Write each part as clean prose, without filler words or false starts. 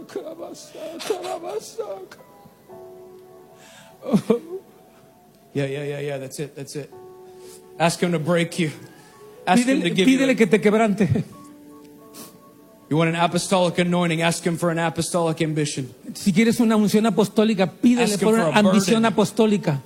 Yeah. That's it. Ask him to break you. Ask him to give Pídele you. que te quebrante. You want an apostolic anointing? Ask him for an apostolic ambition. Si quieres una unción apostólica, pídele Ask him por for una a ambición burden. apostólica.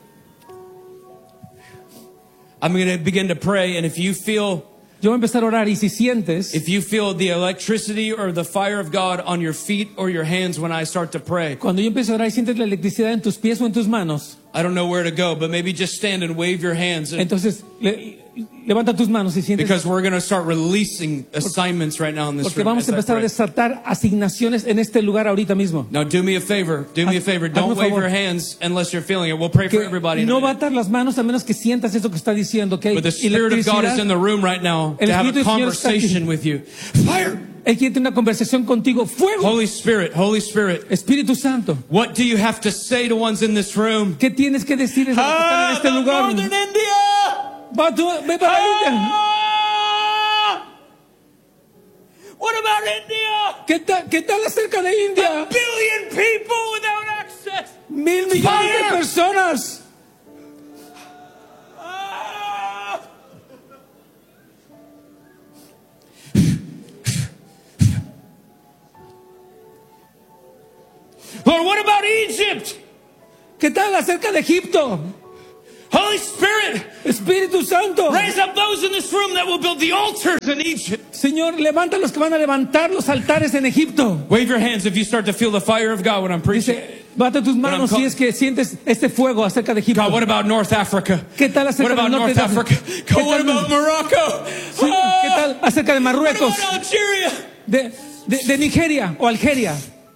I'm going to begin to pray, and if you feel Yo voy a empezar a orar, y si sientes the electricity or the fire of God on your feet or your hands when I start to pray, cuando yo empiezo a orar y sientes la electricidad en tus pies o en tus manos, I don't know where to go, but maybe just stand and wave your hands. entonces levanta tus manos y sientes, Because we're going to start releasing assignments right now in this porque room. vamos a as I empezar a pray. desatar asignaciones en este lugar ahorita mismo. Now do me a favor. Hazme Don't un wave favor. your hands unless you're feeling it. We'll pray for Que everybody. in a no minute. batar las manos a menos que sientas eso que está diciendo, ¿ok? But the Spirit of God is in the room right now El to have Espíritu a del Señor está aquí. conversation with you. Fire! Él quiere tener una conversación contigo. ¡Fuego! Holy Spirit, Espíritu Santo, what do you have to say to ones in this room? ¿qué tienes que decirles a los que están en este lugar? Northern India! Ve para India. What about India? ¿Qué tal acerca de India? 1 billion people without access. 1,000 millones de personas. Lord, what about Egypt? ¿Qué tal acerca de Egipto? Holy Spirit, Espíritu Santo, raise up those in this room that will build the altars in Egypt. Señor, levanta los que van a levantar los altares en Egipto. Wave your hands if you start to feel the fire of God when I'm preaching. Dice, bate tus manos si es que sientes este fuego acerca de Egipto. God, what about North Africa? ¿Qué tal What acerca about del norte North de Africa? ¿Qué God, what tal, about Morocco? sí, ¿qué tal acerca de What Marruecos? about Algeria? De Nigeria o Algeria.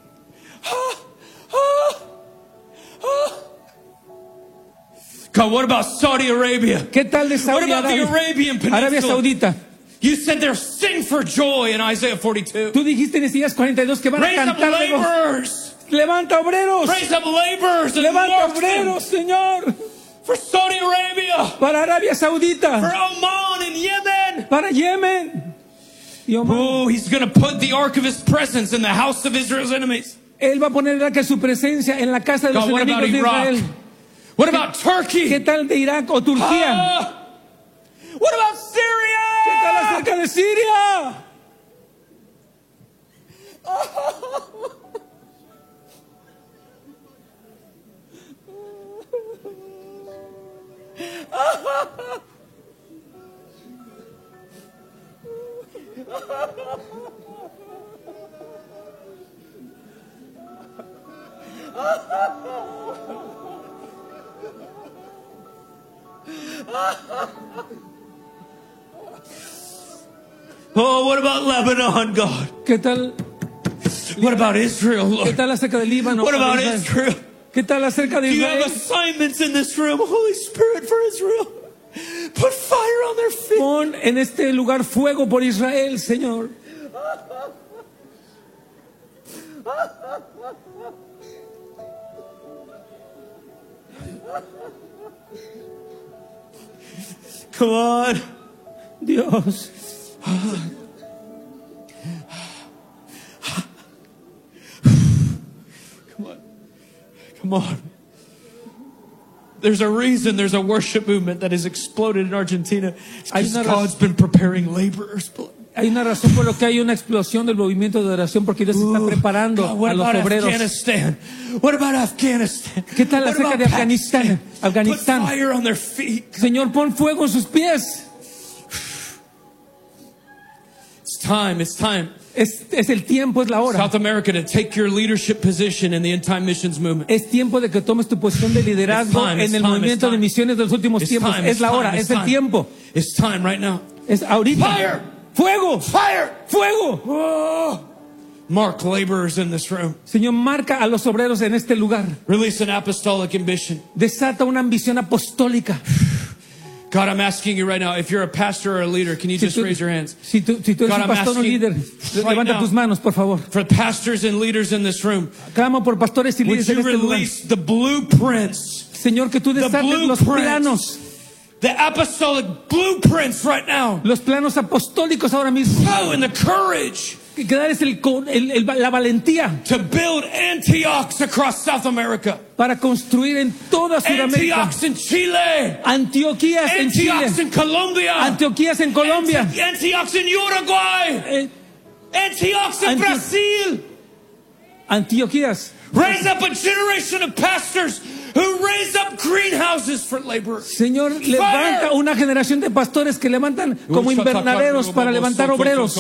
God, what about Saudi Arabia? ¿Qué tal de What Saudi about the Arabia? Arabian Arabia Peninsula? Saudita. You said they're sing for joy in Isaiah 42. Tú dijiste en Isaías 42 que van a Raise up cantar de gozo. laborers. Levanta obreros. Raise up laborers and Levanta march them obreros, Señor. for Saudi Arabia, Para Arabia for Saudita. Oman and Yemen. Para Yemen. Y Omar, Oh, he's going to put the ark of his presence in the house of Israel's enemies. Él va a poner el arca de su presencia en la casa de los God, what about enemigos de Iraq? Israel. What about Turkey? ¿Qué tal de Irak o Turquía? What about Syria? ¿Qué tal acerca de Siria? Oh, what about Lebanon, God? ¿Qué tal? What about Israel, ¿Qué Lord? tal acerca de Líbano? What about Israel? Israel? ¿Qué tal acerca de Do you have Israel? assignments in this room, Holy Spirit, for Israel? Put fire on their feet. Pon en este lugar fuego por Israel, Señor. Come on. Dios. Come on. There's a reason there's a worship movement that has exploded in Argentina. It's because God's been preparing laborers. Hay una razón por lo que hay una explosión del movimiento de oración, porque Dios está preparando God, what a los about obreros. Afghanistan? What about Afghanistan? ¿Qué tal What acerca about de Afganistán? Pakistan? Afganistán. Put fire on their feet. Señor, pon fuego en sus pies. It's time. Es el tiempo, es la hora. South America, to take your leadership position in the end time missions movement. Es tiempo de que tomes tu posición de liderazgo en el movimiento de misiones de los últimos tiempos. Es la hora, es el tiempo. It's time right now. Es ahorita. Fire! Fuego. Fire! Fuego. Oh. Mark laborers in this room. Señor, marca a los obreros en este lugar. Release an apostolic ambition. Desata una ambición apostólica. God, I'm asking you right now, if you're a pastor or a leader, can you just raise your hands? Si tú eres God, un pastor o I'm asking líder, right levanta now tus manos, por favor. for pastors and leaders in this room. Clamo por pastores y Would líderes en you este lugar. release the blueprints, Señor, que tú desates los blueprints. planos, the apostolic blueprints right now? los planos apostólicos ahora mismo. Oh, and the courage que darles la valentía to build Antiochs across South America, para construir en toda Sudamérica. Antiochs in Chile, Antioquías en Chile, Antiochs in Colombia, Antioquías en Colombia, Antiochs in Uruguay, Antiochs in Brazil. Antioquías. Raise up a generation of pastors who raise up greenhouses for laborers. Señor, levanta una generación de pastores que levantan como invernaderos para levantar obreros.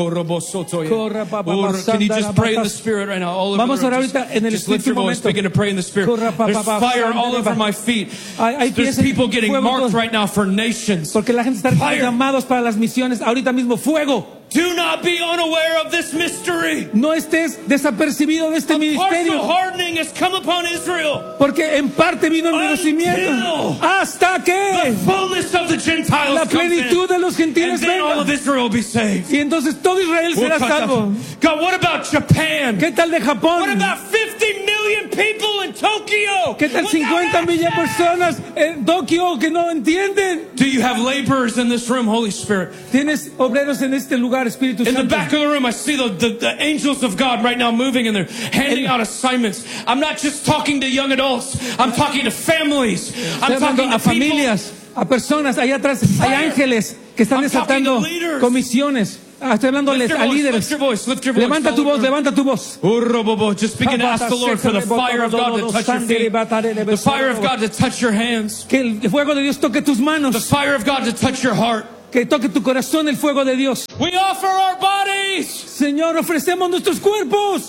Can you just pray in the Spirit right now? All over Vamos a orar ahorita en el just lift Espíritu your voice, begin to pray in the Spirit. There's fire all over my feet. There's people getting marked right now for nations. Porque la gente está llamados para las misiones. Ahorita mismo, fuego. Do not be unaware of this mystery. No estés desapercibido de este ministerio. Partial hardening has come upon Israel. Porque en parte vino el endurecimiento hasta que the fullness of the Gentiles la plenitud de los gentiles and then all of Israel be saved. Y entonces todo Israel será salvo. God, what about Japan? ¿Qué tal de Japón? What about 50 million people in Tokyo? ¿Qué tal 50 millones de personas en Tokio que no entienden? Do you have laborers in this room, Holy Spirit? ¿Tienes obreros en este lugar, Espíritu Santo? In the back of the room, I see the angels of God right now moving and they're handing out assignments. I'm not just talking to young adults. I'm talking to families. I'm talking to familias, a personas. Allá atrás hay ángeles que están desatando comisiones. Estoy hablándoles a líderes. Levanta tu voz, levanta tu voz. Just begin to ask the Lord for the fire of God to touch your feet. The fire of God to touch your hands. Que el fuego de Dios toque tus manos. The fire of God to touch your heart. Que toque tu corazón el fuego de Dios. We offer our bodies. Señor, ofrecemos nuestros cuerpos.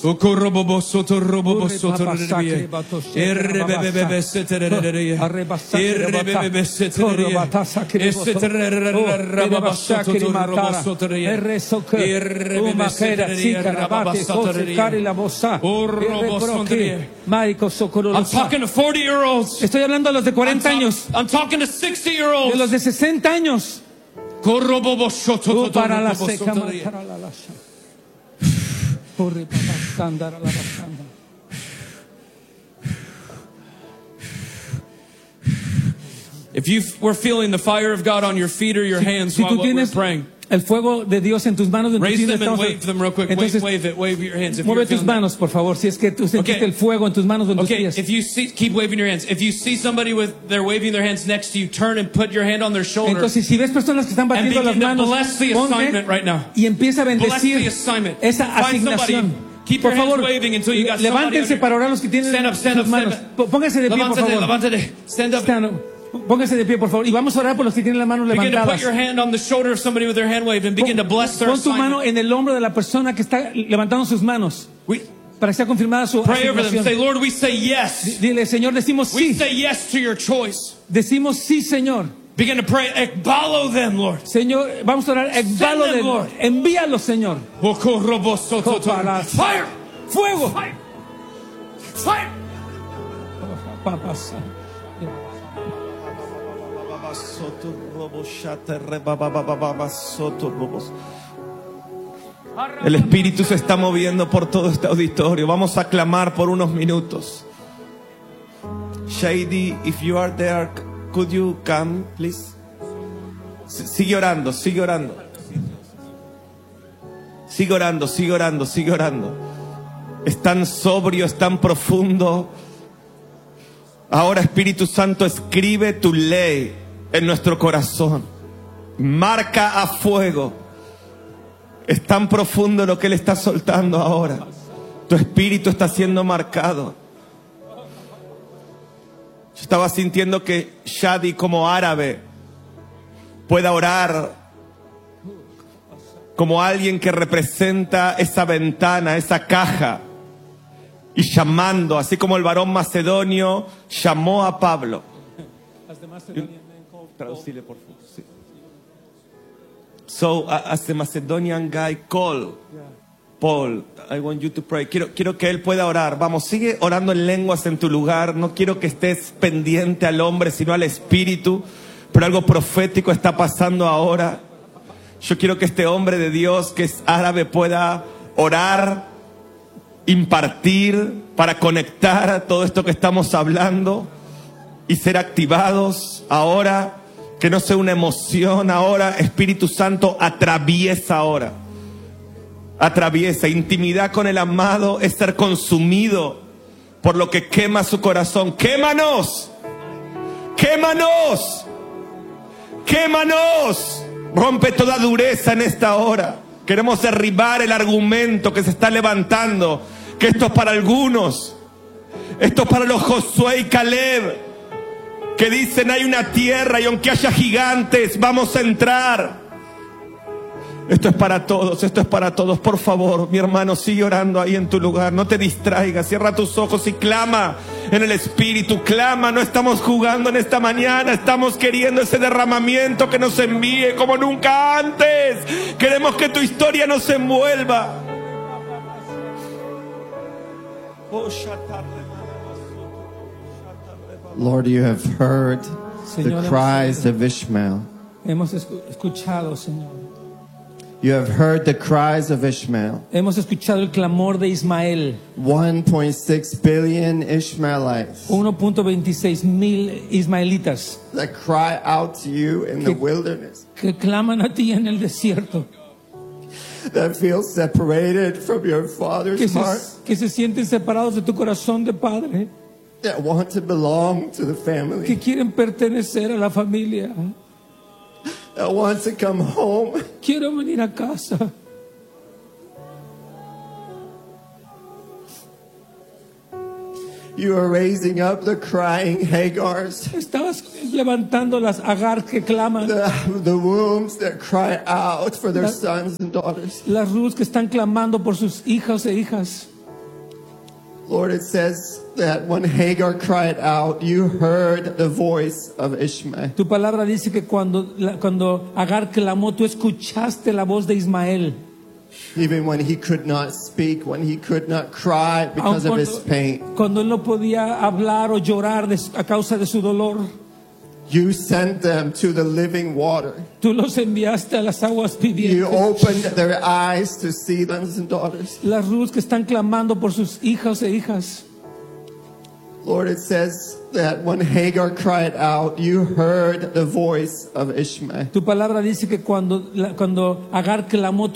I'm talking to 40-year-olds. Estoy hablando a los de 40 años. I'm talking to 60-year-olds. De los de 60 años. Para la seca If you were feeling the fire of God on your feet or your hands while we're praying, el fuego de Dios en tus manos. Raise them and wave them real quick. Entonces, wave your hands. Mueve tus manos, por favor. Si es que tú sentiste el fuego en tus manos o en tus pies. If you see, keep waving your hands. If you see somebody they're waving their hands next to you, turn and put your hand on their shoulder. Entonces, si ves personas que están batiendo las manos, bless the assignment right now. Y empieza a bendecir esa asignación. Keep your hands waving until you got levántense para orar los que tienen sus manos. Pónganse de pie, por favor. Stand up. Póngase de pie, por favor, y vamos a orar por los que tienen las manos levantadas. Begin to put your hand on the shoulder of somebody with their hand waved and begin to bless their assignment. Pon tu mano en el hombro de la persona que está levantando sus manos. Para que sea confirmada su pray over them. Say, Lord, we say yes. Dile, Señor, decimos sí. We say yes to your choice. Decimos sí, Señor. Begin to pray, ekbalo them, Lord. Señor, vamos a orar, ekbalo them, Lord. Envíalos, Señor. Fire. Fuego. Fire. Fire. El Espíritu se está moviendo por todo este auditorio. Vamos a clamar por unos minutos. Shady, if you are there, could you come, please? Sigue orando, sigue orando. Sigue orando, sigue orando, sigue orando. Es tan sobrio, es tan profundo. Ahora, Espíritu Santo, escribe tu ley en nuestro corazón. Marca a fuego. Es tan profundo lo que Él está soltando ahora. Tu espíritu está siendo marcado. Yo estaba sintiendo que Shadi, como árabe, pueda orar como alguien que representa esa ventana, esa caja, y llamando, así como el varón macedonio llamó a Pablo. Traducile, por favor. Sí. So, as the Macedonian guy called Paul, I want you to pray. Quiero que él pueda orar. Vamos, sigue orando en lenguas en tu lugar. No quiero que estés pendiente al hombre, sino al Espíritu. Pero algo profético está pasando ahora. Yo quiero que este hombre de Dios, que es árabe, pueda orar, impartir, para conectar a todo esto que estamos hablando y ser activados ahora. Que no sea una emoción ahora. Espíritu Santo, atraviesa ahora. atraviesa. Intimidad con el amado es ser consumido por lo que quema su corazón. ¡Quémanos! ¡Quémanos! ¡Quémanos! Rompe toda dureza en esta hora. Queremos derribar el argumento que se está levantando, que esto es para algunos. Esto es para los Josué y Caleb, que dicen hay una tierra y aunque haya gigantes, vamos a entrar. Esto es para todos, esto es para todos. Por favor, mi hermano, sigue orando ahí en tu lugar. No te distraigas, cierra tus ojos y clama en el Espíritu. Clama, no estamos jugando en esta mañana. Estamos queriendo ese derramamiento que nos envíe como nunca antes. Queremos que tu historia nos envuelva. Lord, you have heard the cries of Ishmael. Hemos escuchado, Señor. You have heard the cries of Ishmael. Hemos escuchado el clamor de Ismael. 1.6 billion Ishmaelites 1.26 mil ismaelitas that cry out to you in the wilderness, que claman a ti en el desierto, that feel separated from your father's heart, que se sienten separados de tu corazón de padre, that want to belong to the family, que quieren pertenecer a la familia, that want to come home. Quiero venir a casa. You are raising up the crying Hagars. Estabas levantando las Agar que claman. The wombs that cry out for their sons and daughters. Las Ruths que están clamando por sus hijos e hijas. Lord, it says that when Hagar cried out, you heard the voice of Ishmael. Tu palabra dice que cuando Agar clamó, tú escuchaste la voz de Ismael. Even when he could not speak, when he could not cry because of his pain. Cuando él no podía hablar o llorar a causa de su dolor. You sent them to the living water. Tú los enviaste a las aguas vivientes. You opened their eyes to see sons and daughters. Las Ruths que están clamando por sus hijos e hijas. Lord, it says that when Hagar cried out, you heard the voice of Ishmael. Tu palabra dice que cuando Agar clamó,